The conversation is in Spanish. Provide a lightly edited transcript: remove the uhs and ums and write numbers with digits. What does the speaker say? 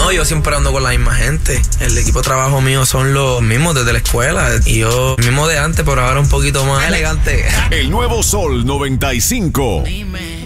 No, yo siempre ando con la misma gente. El equipo de trabajo mío son los mismos desde la escuela. Y yo mismo de antes, pero ahora un poquito más elegante. El nuevo Sol 95. Dime.